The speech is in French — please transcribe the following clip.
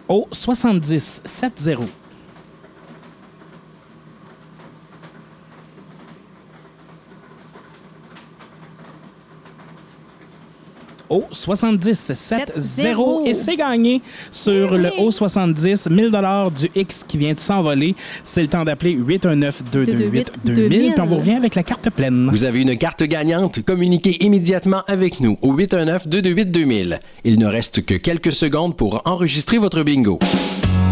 au 70-70. Au 70-70 et c'est gagné sur le haut 70 1000 $ du X qui vient de s'envoler. C'est le temps d'appeler 819-228-2000 puis on vous revient avec la carte pleine. Vous avez une carte gagnante, communiquez immédiatement avec nous au 819-228-2000. Il ne reste que quelques secondes pour enregistrer votre bingo.